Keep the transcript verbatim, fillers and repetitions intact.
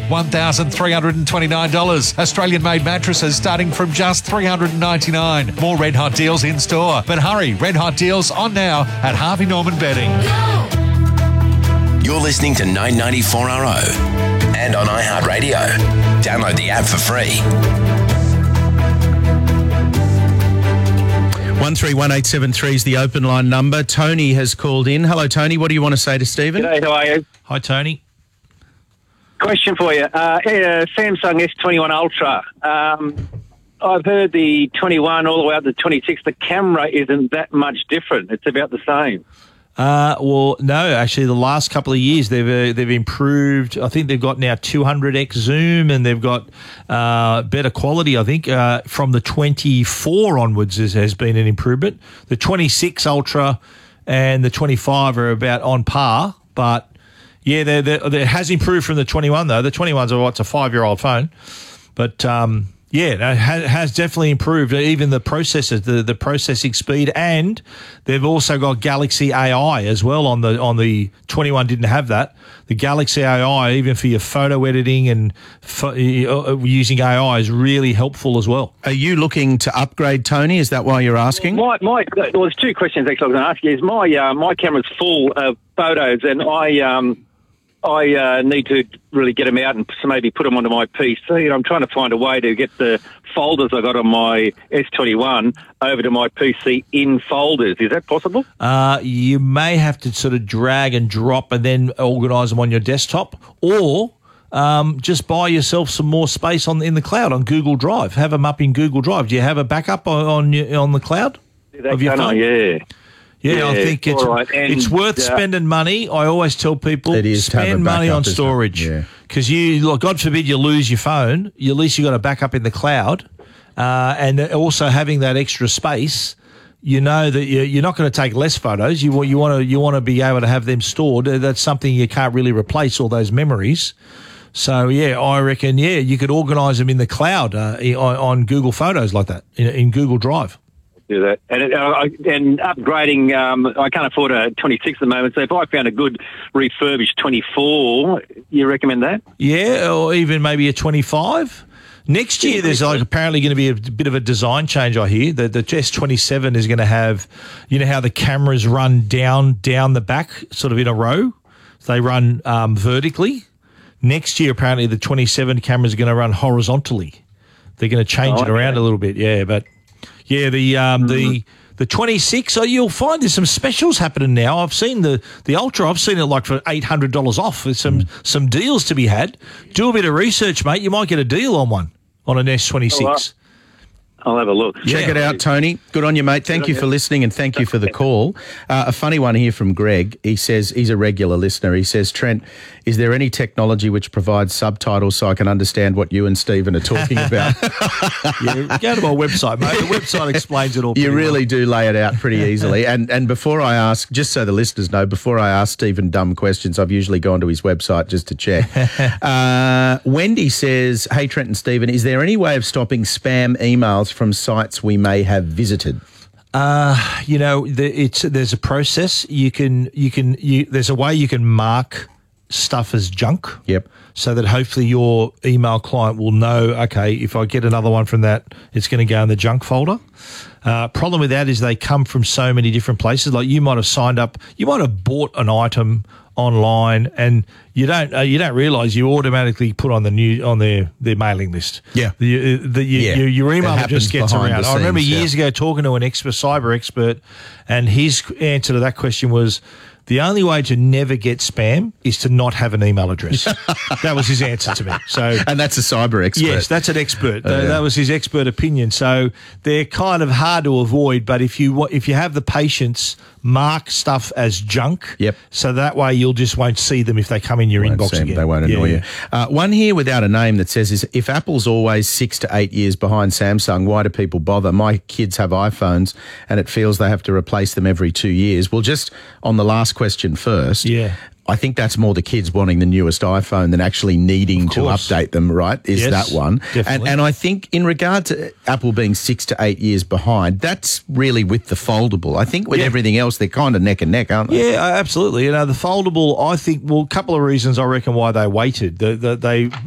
one thousand three hundred twenty-nine dollars. Australian-made mattresses starting from just three hundred ninety-nine dollars. More Red Hot deals in store. But hurry, Red Hot deals on now at Harvey Norman Bedding. You're listening to nine ninety-four R O and on iHeartRadio. Download the app for free. one three one eight seven three is the open line number. Tony has called in. Hello, Tony. What do you want to say to Stephen? G'day, how are you? Hi, Tony. Question for you. Uh, uh, Samsung S twenty-one Ultra. Um, I've heard the twenty-one all the way up to twenty-six. The camera isn't that much different. It's about the same. Uh, well, no, actually, the last couple of years they've uh, they've improved. I think they've got now two hundred x zoom, and they've got uh, better quality. I think uh, from the twenty-four onwards has, has been an improvement. The twenty-six Ultra and the twenty-five are about on par, but yeah, they're, they're, it has improved from the twenty-one though. The twenty-one's a, what's a five-year-old phone, but. Um, Yeah, it has definitely improved, even the processors, the, the processing speed, and they've also got Galaxy A I as well on the on the twenty-one. Didn't have that. The Galaxy A I, even for your photo editing and fo- using A I, is really helpful as well. Are you looking to upgrade, Tony? Is that why you're asking? My, my, well, there's two questions actually I was going to ask you. Is my uh, my camera's full of photos, and I um I uh, need to really get them out and maybe put them onto my P C. And I'm trying to find a way to get the folders I got on my S twenty-one over to my P C in folders. Is that possible? Uh, you may have to sort of drag and drop and then organise them on your desktop, or um, just buy yourself some more space on in the cloud on Google Drive. Have them up in Google Drive. Do you have a backup on on, your, on the cloud That of your phone? Yeah. Yeah, Yeah, I think it's all right. And, it's worth uh, spending money. I always tell people It is to have a spend money backup, on isn't it? storage Yeah. because you, like, God forbid, you lose your phone. You, at least you got a backup in the cloud, uh, and also having that extra space. You know that you're you're not going to take less photos. You want you want to you want to be able to have them stored. That's something you can't really replace, all those memories. So yeah, I reckon yeah you could organise them in the cloud uh, on, on Google Photos like that in, in Google Drive. Do that. And, uh, and upgrading, um, I can't afford a twenty-six at the moment, so if I found a good refurbished twenty-four, you recommend that? Yeah, or even maybe a twenty-five. Next year, there's like apparently going to be a bit of a design change, I hear. The, the S twenty-seven is going to have, you know how the cameras run down down the back, sort of in a row? They run um, vertically. Next year, apparently, the twenty-seven cameras are going to run horizontally. They're going to change Oh, it around okay. a little bit, yeah, but... Yeah, the um, mm-hmm. the the twenty-six. So you'll find there's some specials happening now. I've seen the, the Ultra. I've seen it like for eight hundred dollars off. There's some mm. some deals to be had. Do a bit of research, mate. You might get a deal on one on an S twenty-six. Oh, well. I'll have a look. Check Yeah. it out, Tony. Good on you, mate. Thank you for listening and thank you for the call. Uh, a funny one here from Greg. He says, he's a regular listener. He says, Trent, is there any technology which provides subtitles so I can understand what you and Stephen are talking about? Yeah, go to my website, mate. The website explains it all. You pretty really well. do lay it out pretty easily. And and before I ask, just so the listeners know, before I ask Stephen dumb questions, I've usually gone to his website just to check. uh, Wendy says, hey, Trent and Stephen, is there any way of stopping spam emails from sites we may have visited? Uh, you know, the, it's there's a process. You can you can you there's a way you can mark stuff as junk. Yep. So that hopefully your email client will know, okay, if I get another one from that, it's going to go in the junk folder. Uh, problem with that is they come from so many different places. Like you might have signed up, you might have bought an item online, and you don't uh, you don't realise you automatically put on the new on their, their mailing list. Yeah, the, the, you, yeah. your, your email It just gets happens behind around. the I remember scenes, years yeah. ago talking to an expert, cyber expert, and his answer to that question was, the only way to never get spam is to not have an email address. That was his answer to me. So, and that's a cyber expert. yes, that's an expert. Uh, That- yeah. That was his expert opinion. So they're kind of hard to avoid, but if you wa- if you have the patience, mark stuff as junk. Yep. So that way you'll just won't see them if they come in your Won't inbox see 'em, again. They won't Yeah, annoy yeah. you. Uh, one here without a name that says, is if Apple's always six to eight years behind Samsung, why do people bother? My kids have iPhones and it feels they have to replace them every two years. Well, just on the last question first. Yeah. I think that's more the kids wanting the newest iPhone than actually needing to course. update them, right? Is Yes, that one. And, definitely. and I think in regard to Apple being six to eight years behind, that's really with the foldable. I think with Yeah. everything else, they're kind of neck and neck, aren't they? Yeah, uh, absolutely. You know, the foldable, I think, well, a couple of reasons I reckon why they waited. The, the, they